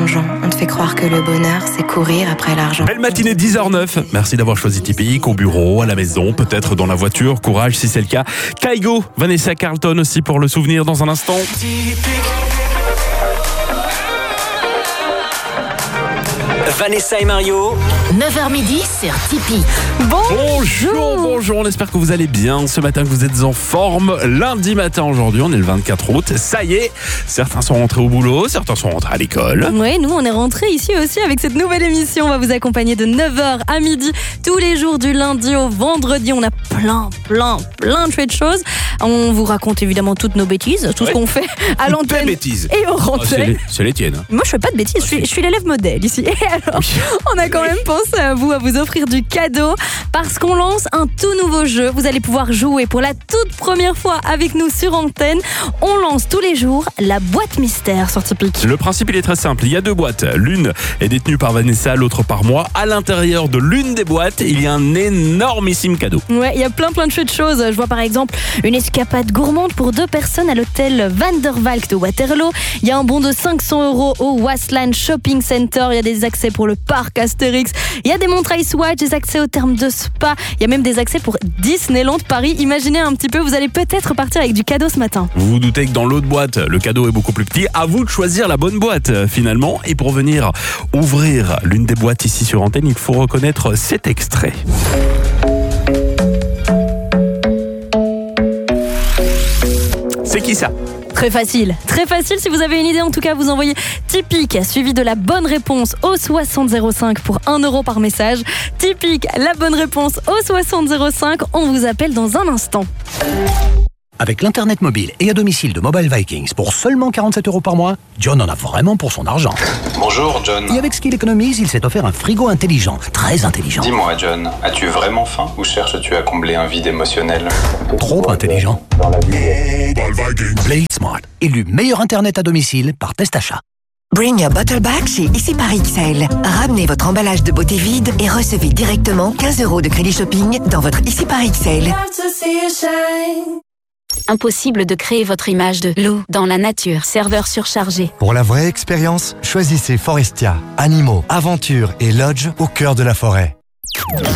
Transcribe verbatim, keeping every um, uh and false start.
plongeant. On te fait croire que le bonheur, c'est courir après l'argent. Belle matinée, dix heures neuf. Merci d'avoir choisi Tipeee, au bureau, à la maison, peut-être dans la voiture. Courage si c'est le cas. Kaigo, Vanessa Carlton aussi pour le souvenir dans un instant. Vanessa et Mario. neuf heures midi sur Tipeee. Bonjour, bonjour, on espère que vous allez bien ce matin, que vous êtes en forme. Lundi matin aujourd'hui, on est le vingt-quatre août. Ça y est, certains sont rentrés au boulot, certains sont rentrés à l'école. Oui, nous on est rentrés ici aussi avec cette nouvelle émission. On va vous accompagner de neuf heures à midi, tous les jours du lundi au vendredi. On a plein, plein, plein de chouettes choses. On vous raconte évidemment toutes nos bêtises, tout oui. ce qu'on fait à l'antenne bêtises. et hors Ah, antenne. c'est, les, c'est les tiennes. Moi je fais pas de bêtises, je suis, je suis l'élève modèle ici. Et alors, on a quand même pensé à vous, à vous offrir du cadeau parce qu'on lance un tout nouveau jeu. Vous allez pouvoir jouer pour la toute première fois avec nous sur antenne. On lance tous les jours la boîte mystère sur Tipeee. Le principe il est très simple, il y a deux boîtes. L'une est détenue par Vanessa, l'autre par moi. À l'intérieur de l'une des boîtes, il y a un énormissime cadeau. Ouais, il y a plein plein de chouettes choses. Je vois par exemple une escapade gourmande pour deux personnes à l'hôtel Van der Valk de Waterloo. Il y a un bon de cinq cents euros au Wasteland Shopping Center. Il y a des accès pour le parc Astérix. Il y a des montres Swatch, des accès au terme de spa. Il y a même des accès pour Disneyland Paris. Imaginez un petit peu, vous allez peut-être partir avec du cadeau ce matin. Vous vous doutez que dans l'autre boîte, le cadeau est beaucoup plus petit. À vous de choisir la bonne boîte finalement. Et pour venir ouvrir l'une des boîtes ici sur antenne, il faut reconnaître cet extrait. C'est qui ça ? Très facile, très facile. Si vous avez une idée, en tout cas, vous envoyez Tipeee suivi de la bonne réponse au soixante zéro cinq pour un euro par message. Tipeee, la bonne réponse au soixante zéro cinq. On vous appelle dans un instant. Avec l'internet mobile et à domicile de Mobile Vikings pour seulement quarante-sept euros par mois, John en a vraiment pour son argent. Bonjour John. Et avec ce qu'il économise, il s'est offert un frigo intelligent, très intelligent. Dis-moi John, as-tu vraiment faim ou cherches-tu à combler un vide émotionnel? Trop intelligent. Play Smart, élu meilleur internet à domicile par Test Achat. Bring your bottle back chez Ici par X L. Ramenez votre emballage de beauté vide et recevez directement quinze euros de crédit shopping dans votre Ici par X L. Impossible de créer votre image de loup dans la nature, serveur surchargé. Pour la vraie expérience, choisissez Forestia, animaux, aventure et lodge au cœur de la forêt.